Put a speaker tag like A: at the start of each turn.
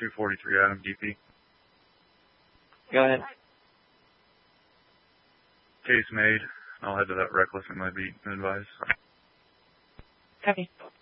A: 243 Adam DP.
B: Go ahead.
A: Case made. I'll head to that reckless at my beat and advise.
B: Copy.